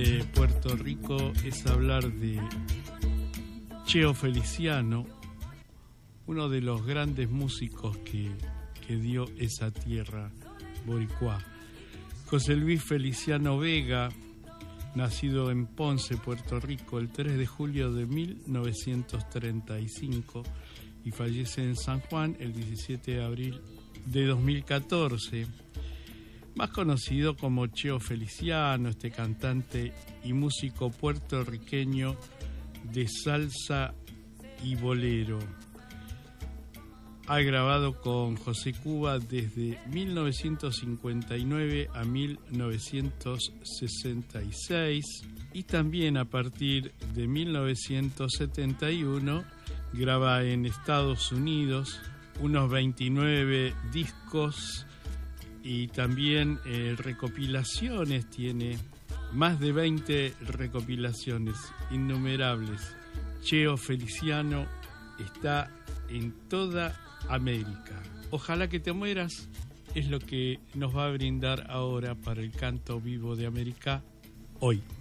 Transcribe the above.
de Puerto Rico es hablar de Cheo Feliciano, uno de los grandes músicos que dio esa tierra boricuá. José Luis Feliciano Vega, nacido en Ponce, Puerto Rico, el 3 de julio de 1935 y fallece en San Juan el 17 de abril de 2014. Más conocido como Cheo Feliciano, este cantante y músico puertorriqueño de salsa y bolero. Ha grabado con José Cuba desde 1959 a 1966 y también a partir de 1971 graba en Estados Unidos unos 29 discos y también recopilaciones, tiene más de 20 recopilaciones, innumerables. Cheo Feliciano está en toda América. Ojalá que te mueras es lo que nos va a brindar ahora para el canto vivo de América hoy.